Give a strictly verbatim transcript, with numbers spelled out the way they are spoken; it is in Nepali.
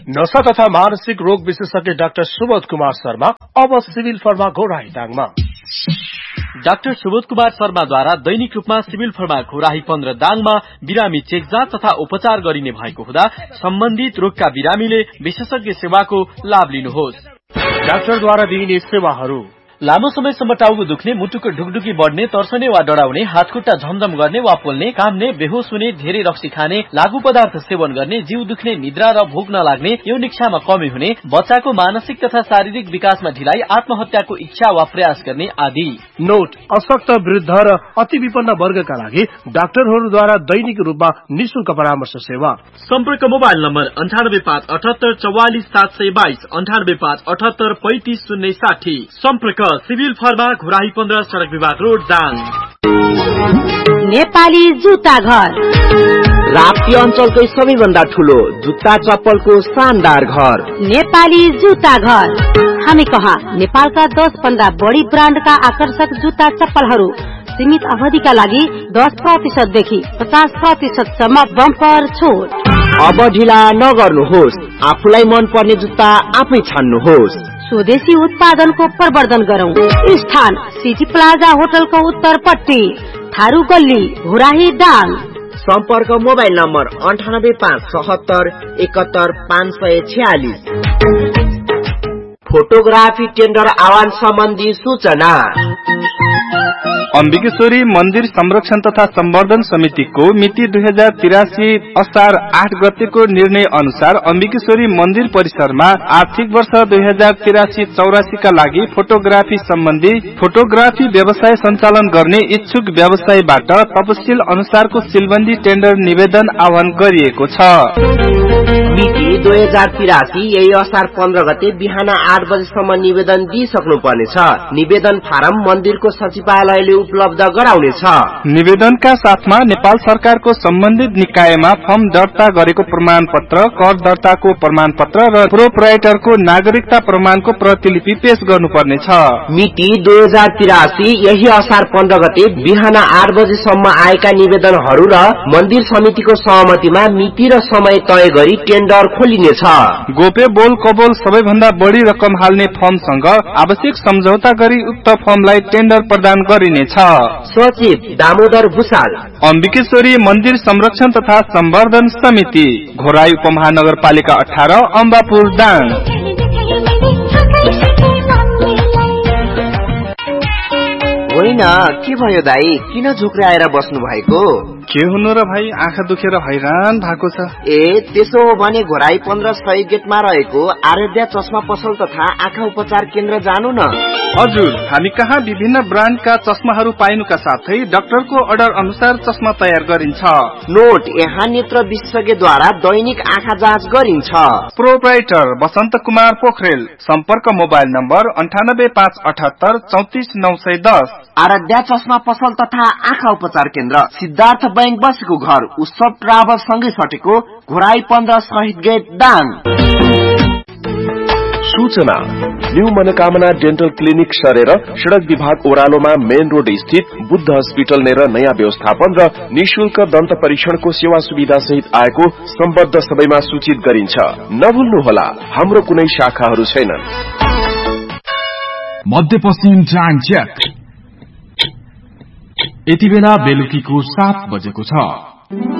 नशा तथा मानसिक रोग विशेषज्ञ डाक्टर सुबोध कुमार शर्मा अब civil pharma Ghorahi दाङमा। Doctor Subodh Kumar शर्माद्वारा दैनिक रूपमा सिभिल फर्मा घोराही पन्ध्र दाङमा बिरामी चेकजाँच तथा उपचार गरिने भएको हुँदा सम्बन्धित रोगका बिरामीले विशेषज्ञ सेवाको लाभ लिनुहोस्। डाक्टरद्वारा दिइने सेवाहरू: लामो समयसम्म टाउको दुख्ने, मुटुको ढुकढुकी बढ्ने, तर्सने वा डराउने, हातखुट्टा झमझम गर्ने वा पोल्ने, काम्ने, बेहोस हुने, धेरै रक्सी खाने, लागू पदार्थ सेवन गर्ने, जिउ दुख्ने, निद्रा र भोक नलाग्ने, यौन इच्छामा कमी हुने, बच्चाको मानसिक तथा शारीरिक विकासमा ढिलाइ, आत्महत्याको इच्छा वा प्रयास गर्ने आदि। नोट: अशक्त, वृद्ध र अति विपन्न वर्गका लागि डाक्टरहरूद्वारा दैनिक रूपमा निशुल्क परामर्श सेवा। सम्पर्क मोबाइल नम्बर अन्ठानब्बे पाँच अठहत्तर चौवालिस सात सय बाइस, अन्ठानब्बे पाँच अठहत्तर पैंतिस शून्य साठी। सम्पर्क सिभिल फर्मा घोराही पन्ध्र, सड़क विभाग रोड, दाङ। नेपाली जुत्ता घर, राप्ती अञ्चलकै सबैभन्दा ठूलो जुत्ता चप्पलको शानदार घर, नेपाली जुत्ता घर। हामी कहाँ नेपालका दस भन्दा बढी ब्रान्डका आकर्षक जुत्ता चप्पलहरू सीमित अवधिका लागि दस प्रतिशत देखि पचास प्रतिशत सम्म बम्पर छुट। अब ढिला नगर्नुहोस्, आफूलाई मन पर्ने जुत्ता आफै छान्नुहोस्। स्वदेशी उत्पादनको प्रवर्धन गरौं। स्थान सिटी प्लाजा होटलको उत्तरपट्टि, थारू गल्ली, घोराही, दाङ। सम्पर्क मोबाइल नम्बर अन्ठानब्बे पाँच सतहत्तर एकहत्तर पाँच सय छ्यालिस। फोटोग्राफी टेन्डर आह्वान सम्बन्धी सूचना: अम्बिकेश्वरी मन्दिर संरक्षण तथा सम्वर्धन समितिको मिति दुई हजार तिरासी असार आठ गतेको निर्णय अनुसार अम्बिकेश्वरी मन्दिर परिसरमा आर्थिक वर्ष दुई हजार तिरासी चौरासी का लागि फोटोग्राफी सम्बन्धी फोटोग्राफी व्यवसाय सञ्चालन गर्ने इच्छुक व्यवसायीबाट तपसिल अनुसारको सिलबन्दी टेन्डर निवेदन आह्वान गरिएको छ। मिति दुई हजार तिरासी यही असार पन्ध्र गते बिहान आठ बजेसम्म निवेदन दिइसक्नु पर्नेछ। निवेदन फारम मन्दिरको सचिवालयले उपलब्ध गराउनेछ। निवेदनका साथमा नेपाल सरकारको सम्बन्धित निकायमा फर्म दर्ता गरेको प्रमाण पत्र, कर दर्ताको प्रमाण पत्र र प्रोप्राइटरको नागरिकता प्रमाणको प्रतिलिपि पेश गर्नुपर्नेछ। मिति दुई हजार तिरासी यही असार पन्ध्र गते बिहान आठ बजेसम्म आएका निवेदनहरू र मन्दिर समितिको सहमतिमा मिति र समय तय गरी टेन्डर खोलिनेछ। गोपे बोल कबोल सबैभन्दा बढी रकम हाल्ने फर्मसँग आवश्यक सम्झौता गरी उक्त फर्मलाई टेन्डर प्रदान गरिनेछ। सचिव दामोदर भूषाल, अम्बिकेश्वरी मन्दिर संरक्षण तथा सम्वर्धन समिति, घोराही उपमहानगरपालिका अठारह, अम्बापुर, दाङ। होइन, के भयो दाई, किन झुक्राएर बस्नु भएको? के हुनु र भाइ, आँखा दुखेर हैरान भएको छ। ए त्यसो हो भने घोराही पन्ध्र सय गेटमा रहेको आराध्या चस्मा पसल तथा आँखा उपचार केन्द्र जानु न। हजुर, हामी कहाँ विभिन्न ब्रान्डका चस्माहरू पाइनुका साथै डाक्टरको अर्डर अनुसार चस्मा तयार गरिन्छ। नोट: यहाँ नेत्र विशेषज्ञद्वारा दैनिक आँखा जाँच गरिन्छ। प्रोप्राइटर बसन्त कुमार पोखरेल। सम्पर्क मोबाइल नम्बर अन्ठानब्बे पाँच अठहत्तर चौतिस नौ सय दस। आराध्या चस्मा पसल तथा आँखा उपचार केन्द्र, सिद्धार्थ बैंक बसेको घर, उत्सव ट्राभल सँगै सटेको घोराही पन्ध्र शहीद गेट, दाङ। सूचना: न्यू मनोकामना डेन्टल क्लिनिक सरेर सड़क विभाग ओह्रालोमा मेन रोड स्थित बुद्ध हस्पिटल नेर नयाँ व्यवस्थापन र निशुल्क दन्त परीक्षणको सेवा सुविधा सहित आएको सम्बद्ध सबैमा सूचित गरिन्छ। नभुल्नुहोला, हाम्रो कुनै शाखाहरू छैनन्। मध्यपश्चिम टाइम चेक। यति बेला बेलुकीको सात बजेको छ।